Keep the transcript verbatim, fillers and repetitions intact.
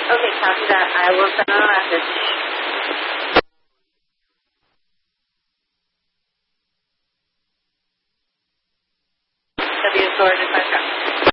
Okay, copy that. I will send them a message. W storage, et cetera.